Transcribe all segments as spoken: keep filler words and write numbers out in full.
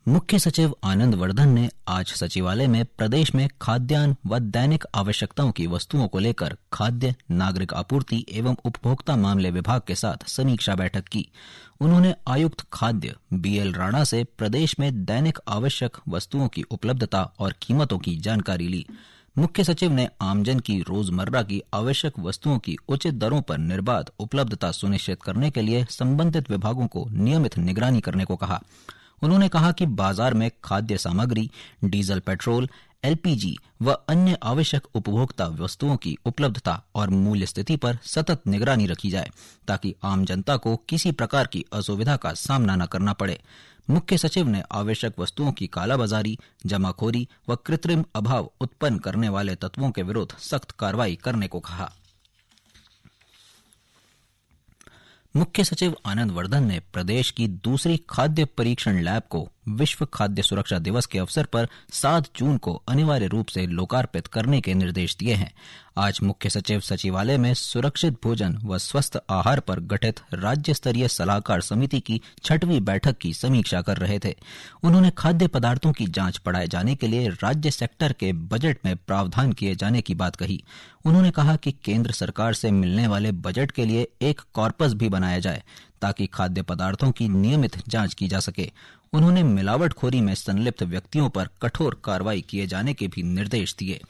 मुख्य सचिव आनंद वर्धन ने आज सचिवालय में प्रदेश में खाद्यान्न व दैनिक आवश्यकताओं की वस्तुओं को लेकर खाद्य नागरिक आपूर्ति एवं उपभोक्ता मामले विभाग के साथ समीक्षा बैठक की। उन्होंने आयुक्त खाद्य बीएल राणा से प्रदेश में दैनिक आवश्यक वस्तुओं की उपलब्धता और कीमतों की जानकारी ली। मुख्य सचिव ने आमजन की रोजमर्रा की आवश्यक वस्तुओं की उचित दरों पर निर्बाध उपलब्धता सुनिश्चित करने के लिए संबंधित विभागों को नियमित निगरानी करने को कहा। उन्होंने कहा कि बाजार में खाद्य सामग्री, डीजल, पेट्रोल, एलपीजी व अन्य आवश्यक उपभोक्ता वस्तुओं की उपलब्धता और मूल्य स्थिति पर सतत निगरानी रखी जाए ताकि आम जनता को किसी प्रकार की असुविधा का सामना न करना पड़े। मुख्य सचिव ने आवश्यक वस्तुओं की कालाबाजारी, जमाखोरी व कृत्रिम अभाव उत्पन्न करने वाले तत्वों के विरुद्ध सख्त कार्रवाई करने को कहा। मुख्य सचिव आनंद वर्धन ने प्रदेश की दूसरी खाद्य परीक्षण लैब को विश्व खाद्य सुरक्षा दिवस के अवसर पर सात जून को अनिवार्य रूप से लोकार्पित करने के निर्देश दिए हैं। आज मुख्य सचिव सचिवालय में सुरक्षित भोजन व स्वस्थ आहार पर गठित राज्य स्तरीय सलाहकार समिति की छठवीं बैठक की समीक्षा कर रहे थे। उन्होंने खाद्य पदार्थों की जांच बढ़ाए जाने के लिए राज्य सेक्टर के बजट में प्रावधान किए जाने की बात कही। उन्होंने कहा कि केंद्र सरकार से मिलने वाले बजट के लिए एक कॉर्पस भी बनाया जाए ताकि खाद्य पदार्थों की नियमित जांच की जा सके। उन्होंने मिलावटखोरी में संलिप्त व्यक्तियों पर कठोर कार्रवाई किए जाने के भी निर्देश दिए।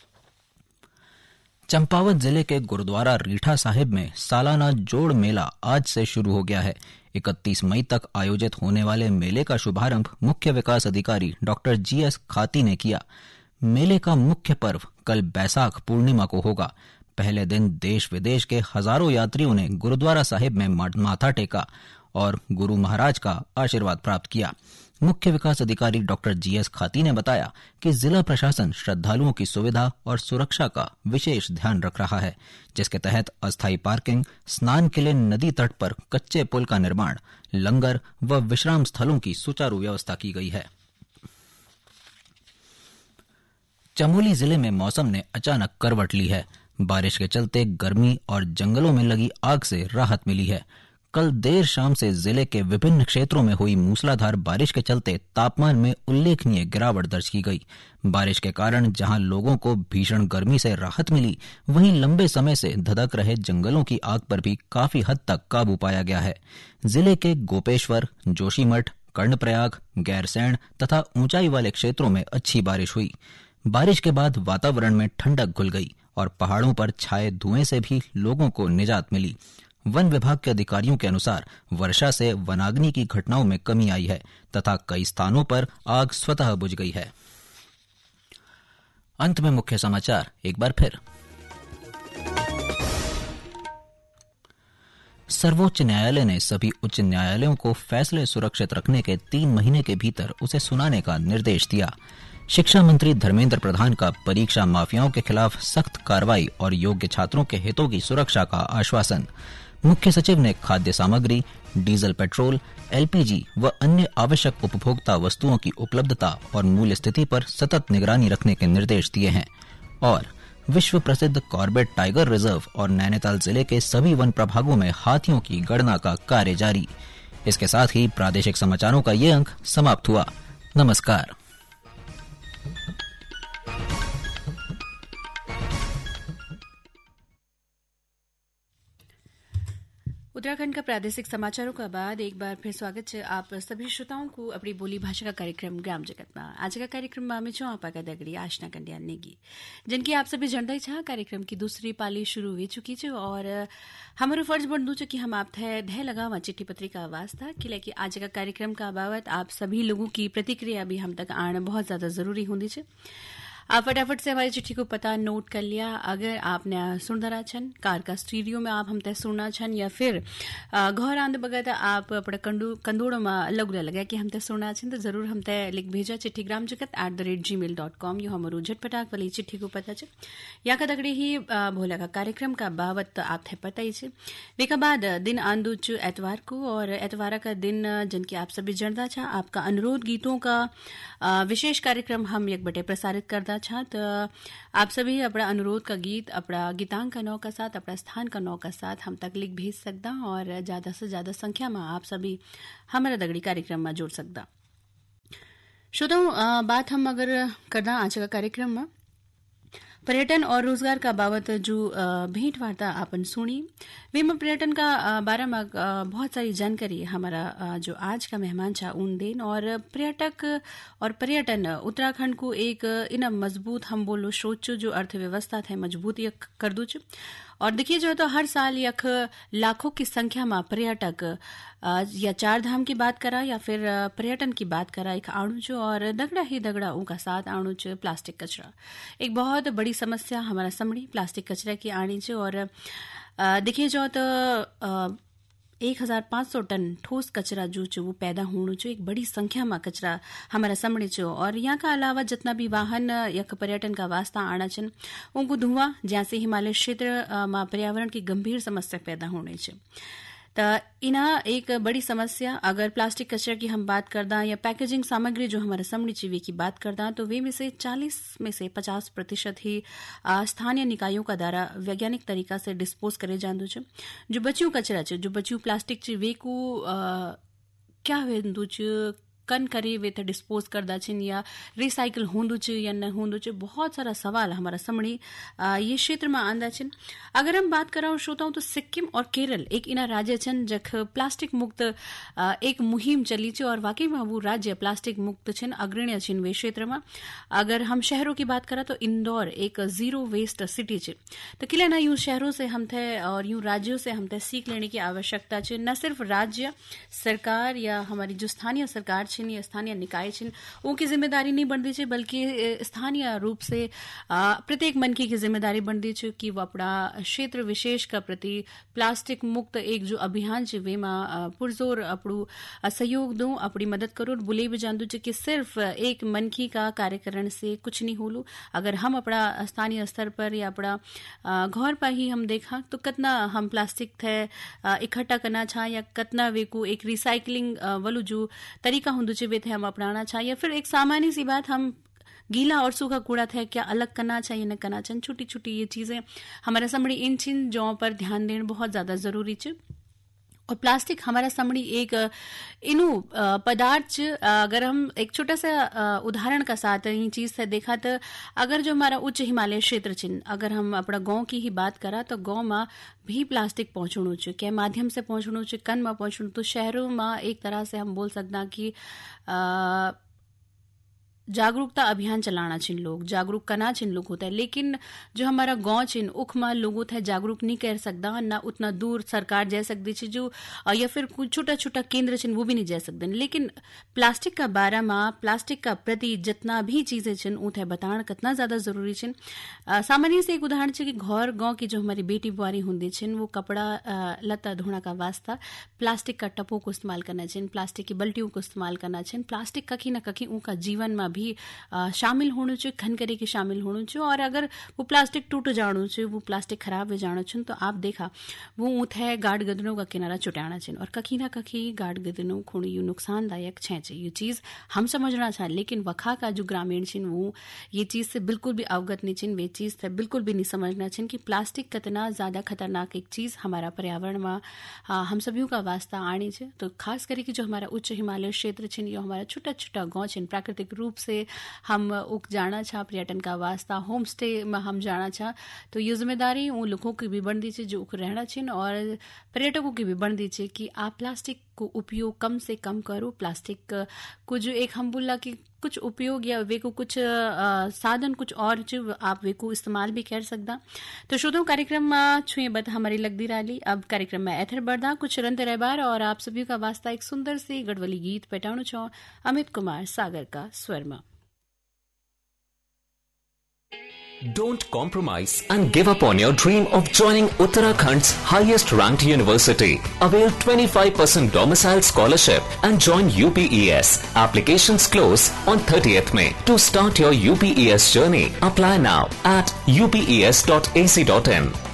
चंपावत जिले के गुरुद्वारा रीठा साहिब में सालाना जोड़ मेला आज से शुरू हो गया है। इकतीस मई तक आयोजित होने वाले मेले का शुभारंभ मुख्य विकास अधिकारी डॉक्टर जीएस खाती ने किया। मेले का मुख्य पर्व कल बैसाख पूर्णिमा को होगा। पहले दिन देश विदेश के हजारों यात्रियों ने गुरुद्वारा साहिब में माथा टेका और गुरु महाराज का आशीर्वाद प्राप्त किया। मुख्य विकास अधिकारी डॉक्टर जीएस खाती ने बताया कि जिला प्रशासन श्रद्धालुओं की सुविधा और सुरक्षा का विशेष ध्यान रख रहा है, जिसके तहत अस्थायी पार्किंग, स्नान के लिए नदी तट पर कच्चे पुल का निर्माण, लंगर व विश्राम स्थलों की सुचारू व्यवस्था की गई है। चमोली जिले में मौसम ने अचानक करवट ली है। बारिश के चलते गर्मी और जंगलों में लगी आग से राहत मिली है। कल देर शाम से जिले के विभिन्न क्षेत्रों में हुई मूसलाधार बारिश के चलते तापमान में उल्लेखनीय गिरावट दर्ज की गई। बारिश के कारण जहां लोगों को भीषण गर्मी से राहत मिली, वहीं लंबे समय से धधक रहे जंगलों की आग पर भी काफी हद तक काबू पाया गया है। जिले के गोपेश्वर, जोशीमठ, कर्णप्रयाग, गैरसैंण तथा ऊंचाई वाले क्षेत्रों में अच्छी बारिश हुई। बारिश के बाद वातावरण में ठंडक घुल गई और पहाड़ों पर छाए धुएं से भी लोगों को निजात मिली। वन विभाग के अधिकारियों के अनुसार वर्षा से वनाग्नि की घटनाओं में कमी आई है तथा कई स्थानों पर आग स्वतः बुझ गई है। अंत में मुख्य समाचार एक बार फिर। सर्वोच्च न्यायालय ने सभी उच्च न्यायालयों को फैसले सुरक्षित रखने के तीन महीने के भीतर उसे सुनाने का निर्देश दिया। शिक्षा मंत्री धर्मेंद्र प्रधान का परीक्षा माफियाओं के खिलाफ सख्त कार्रवाई और योग्य छात्रों के हितों की सुरक्षा का आश्वासन। मुख्य सचिव ने खाद्य सामग्री, डीजल, पेट्रोल, एलपीजी व अन्य आवश्यक उपभोक्ता वस्तुओं की उपलब्धता और मूल्य स्थिति पर सतत निगरानी रखने के निर्देश दिए हैं। और विश्व प्रसिद्ध कॉर्बेट टाइगर रिजर्व और नैनीताल जिले के सभी वन प्रभागों में हाथियों की गणना का कार्य जारी। इसके साथ ही प्रादेशिक समाचारों का ये अंक समाप्त हुआ। नमस्कार। उत्तराखंड का प्रादेशिक समाचारों का बाद एक बार फिर स्वागत है आप सभी श्रोताओं को अपनी बोली भाषा का कार्यक्रम ग्राम जगत में। आज का कार्यक्रम में छो आपा का दगड़ी आशना कंडिया नेगी जिनकी आप सभी जनता छा कार्यक्रम की दूसरी पाली शुरू हो चुकी है और हमारो फर्ज बन दू कि हम आप थे ढह लगावा चिट्ठी पत्री का आवाज था कि लेकिन आज का कार्यक्रम का बाबत आप सभी लोगों की प्रतिक्रिया भी हम तक आना बहुत ज्यादा जरूरी होती है। आप फटाफट से हमारी चिट्ठी को पता नोट कर लिया। अगर आपने सुन रहा छन कार का स्टीरियो में आप हमते सुनना छन या फिर घर आंद बगत आप अपने कंडू कंदोड़ों में लगुला लगा कि हमते सुनना छन तो जरूर हमते लिख भेजा चिट्ठी ग्राम जगत at the rate ji mail dot com यो हमारो झटपटाक वाली चिट्ठी को पता छे या का दगड़ी ही भोला का कार्यक्रम का बाबत आप थे पता ही छे। वेका बाद दिन आंदू च एतवार को और एतवार का दिन जिनकी आप सभी जनता छा आपका अनुरोध गीतों का विशेष कार्यक्रम हम एक बटे प्रसारित करता छा। तो आप सभी अपना अनुरोध का गीत अपना गीतांक का नौ का साथ अपना स्थान का नौ का साथ हम तक लिख भेज सकता और ज्यादा से ज्यादा संख्या में आप सभी हमारा दगड़ी कार्यक्रम में जोड़ सकता। श्रोताओं, बात हम अगर करना आज का कार्यक्रम में पर्यटन और रोजगार का बाबत जो भेंट वार्ता आपन सुनी वे में पर्यटन का बारे में बहुत सारी जानकारी हमारा जो आज का मेहमान छा उन देन और पर्यटक और पर्यटन उत्तराखंड को एक इन मजबूत हम बोलो सोच जो अर्थव्यवस्था थे मजबूत कर दू और देखिए जो तो हर साल यख लाखों की संख्या में पर्यटक या चार धाम की बात करा या फिर पर्यटन की बात करा एक आणु जो और दगड़ा ही दगड़ा उनका साथ आणु च प्लास्टिक कचरा एक बहुत बड़ी समस्या हमारा समड़ी प्लास्टिक कचरा की आनी च और देखिए जो तो एक हजार पांच सौ टन ठोस कचरा जो च वो पैदा होनो जो एक बड़ी संख्या में कचरा हमारा समड़ी चो और यहाँ का अलावा जितना भी वाहन यक पर्यटन का वास्ता आना चन उनको धुआं जैसे हिमालय क्षेत्र में पर्यावरण की गंभीर समस्या पैदा होने च तो इना एक बड़ी समस्या अगर प्लास्टिक कचरा की हम बात करदा या पैकेजिंग सामग्री जो हमारे समड़ी चीवी की बात करदा तो वे में से चालीस में से पचास प्रतिशत ही स्थानीय निकायों का द्वारा वैज्ञानिक तरीका से डिस्पोज करे जांदू छ जो बच्चियों कचरा छ जो बच्चियों प्लास्टिक च वे को क्या वेंदू छ कन करे वे थे डिस्पोज करदा छिन या रिसाइकिल होंदू च या न होंदू च बहुत सारा सवाल हमारा समड़ी ये क्षेत्र में आंदा छिन अगर हम बात कराओ श्रोताओं तो सिक्किम और केरल एक इना राज्य छन जख प्लास्टिक मुक्त एक मुहिम चली छ और वाकई में वो राज्य प्लास्टिक मुक्त छिन अग्रणी छिन वे क्षेत्र में अगर हम शहरों की बात करा तो इंदौर एक जीरो वेस्ट सिटी छ तो किले ना यूं शहरों से हम थे और यूं राज्यों से हम थे सीख लेने की आवश्यकता छ न सिर्फ राज्य सरकार या हमारी जो स्थानीय सरकार या स्थानीय निकाय छिन उनकी जिम्मेदारी नहीं बनती है बल्कि स्थानीय रूप से प्रत्येक मनकी की जिम्मेदारी बनती है कि वो अपना क्षेत्र विशेष का प्रति प्लास्टिक मुक्त एक जो अभियान है वे में पुरजोर अपड़ू सहयोग दूं अपनी मदद करो बुले भी जान दू कि सिर्फ एक मनकी का कार्यकरण से कुछ नहीं होलू अगर हम अपना स्थानीय स्तर पर या अपना घर पर ही हम देखा तो कितना हम प्लास्टिक थे इकट्ठा करना छा या कितना वे को एक रिसाइकलिंग वालू जो तरीका होंदू वे थे हम अपनाना चाहिए फिर एक सामान्य सी बात हम गीला और सूखा कूड़ा थे क्या अलग करना चाहिए न करना चाहिए छोटी छोटी ये चीजें हमारे समड़ी इन चिन जो पर ध्यान देना बहुत ज्यादा जरूरी है और प्लास्टिक हमारा समड़ी एक इनु पदार्थ अगर हम एक छोटा सा उदाहरण का साथ ये चीज से देखा तो अगर जो हमारा उच्च हिमालय क्षेत्र चिन्ह अगर हम अपना गांव की ही बात करा तो गांव में भी प्लास्टिक पहुंचणो छ के माध्यम से पहुंचणो छ कन में पहुंचणो तो शहरों में एक तरह से हम बोल सकता कि आ, जागरूकता अभियान चलाना छिन लोग जागरूक करना छिन लोग होता है लेकिन जो हमारा गांव छिन उख में लोगों थे जागरूक नहीं कर सकता ना उतना दूर सरकार जा सकती है जो या फिर कुछ छोटा छोटा केंद्र छिन वो भी नहीं जा सकते लेकिन प्लास्टिक का बारे में प्लास्टिक का प्रति जितना भी चीजें छिन उन्हें बताना कितना ज्यादा जरूरी छिन सामान्य से एक उदाहरण है कि घर गाँव की जो हमारी बेटी बुआरी होंगी छिन वो कपड़ा लता धोना का वास्ता प्लास्टिक का टपों को इस्तेमाल करना छिन प्लास्टिक की बल्टियों को इस्तेमाल करना छिन प्लास्टिक कहीं ना कहीं उनका जीवन में भी शामिल होना चाहिए खन करे के शामिल होना चाहिए और अगर वो प्लास्टिक टूट जाणु चाहिए वो प्लास्टिक खराब हो जाना चाहिए तो आप देखा वो उठे गाड गदनों का किनारा चुटाना चाहिए और कहीं ना कहीं गाड गदनों खूण यू नुकसानदायक छे ये चीज हम समझना चाहिए लेकिन वखा का जो ग्रामीण छिन वो ये चीज से बिल्कुल भी अवगत नहीं छिन वे चीज से बिल्कुल भी नहीं समझना चाहिए कि प्लास्टिक कितना ज्यादा खतरनाक एक चीज हमारा पर्यावरण में हम सभी का वास्ता आनी है तो खास करके जो हमारा उच्च हिमालय क्षेत्र छिन यो हमारा छोटा छोटा गाँव छिन प्राकृतिक रूप से हम उक जाना चाह पर्यटन का वास्ता होम स्टे में हम जाना चाह तो ये जिम्मेदारी उन लोगों की भी बनती है जो उक रहना छिन और पर्यटकों की भी बनती है कि आप प्लास्टिक को उपयोग कम से कम करो प्लास्टिक को जो एक हम बोला कि कुछ उपयोग या वे को कुछ आ, साधन कुछ और जो आप वे को इस्तेमाल भी कर सकता तो श्रोताओं कार्यक्रम में छुए बत हमारी लगती रही अब कार्यक्रम में एथर बढ़ा कुछ रंत रहबार और आप सभी का वास्ता एक सुंदर सी गढ़वली गीत पेटाणु छो अमित कुमार सागर का स्वर में Don't compromise and give up on your dream of joining Uttarakhand's highest ranked university. Avail twenty-five percent domicile scholarship and join U P E S. Applications close on thirtieth May. To start your U P E S journey, apply now at u p e s dot a c dot in.